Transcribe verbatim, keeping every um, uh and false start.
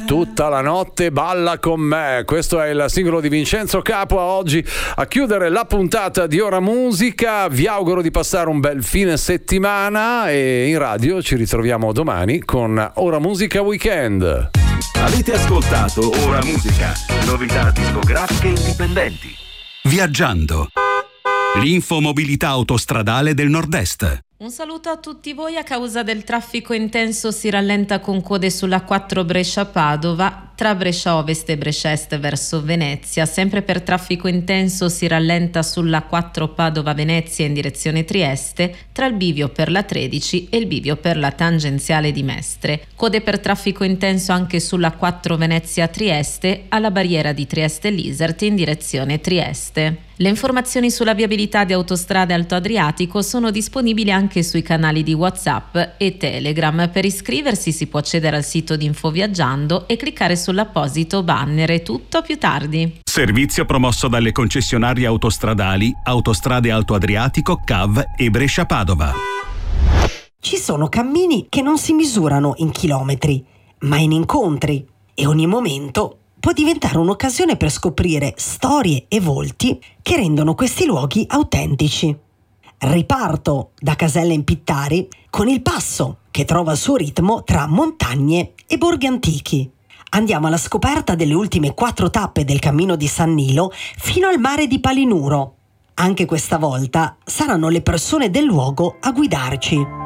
Tutta la notte balla con me. Questo è il singolo di Vincenzo Capua. Oggi a chiudere la puntata di Ora Musica. Vi auguro di passare un bel fine settimana e in radio ci ritroviamo domani con Ora Musica Weekend. Avete ascoltato Ora Musica, novità discografiche indipendenti. Viaggiando. L'infomobilità autostradale del Nord-Est. Un saluto a tutti voi. A causa del traffico intenso si rallenta con code sulla quattro Brescia-Padova, tra Brescia Ovest e Brescia Est verso Venezia. Sempre per traffico intenso si rallenta sulla quattro Padova-Venezia in direzione Trieste, tra il bivio per la tredici e il bivio per la tangenziale di Mestre. Code per traffico intenso anche sulla quattro Venezia-Trieste, alla barriera di Trieste-Lisert in direzione Trieste. Le informazioni sulla viabilità di Autostrade Alto Adriatico sono disponibili anche sui canali di WhatsApp e Telegram. Per iscriversi si può accedere al sito di Infoviaggiando e cliccare sull'apposito banner. Tutto più tardi. Servizio promosso dalle concessionarie autostradali Autostrade Alto Adriatico, C A V e Brescia-Padova. Ci sono cammini che non si misurano in chilometri, ma in incontri, e ogni momento può diventare un'occasione per scoprire storie e volti che rendono questi luoghi autentici. Riparto da Caselle in Pittari con il passo che trova il suo ritmo tra montagne e borghi antichi. Andiamo alla scoperta delle ultime quattro tappe del cammino di San Nilo fino al mare di Palinuro. Anche questa volta saranno le persone del luogo a guidarci.